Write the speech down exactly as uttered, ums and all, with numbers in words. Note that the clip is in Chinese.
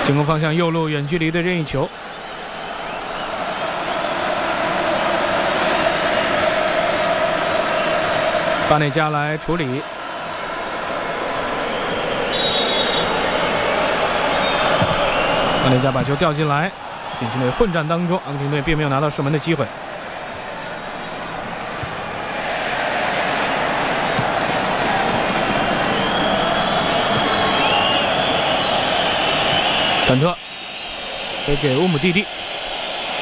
进攻方向右路远距离的任意球，巴内加来处理。巴内加把球吊进来，禁区内混战当中，阿根廷队并没有拿到射门的机会。坎特回给乌姆蒂蒂。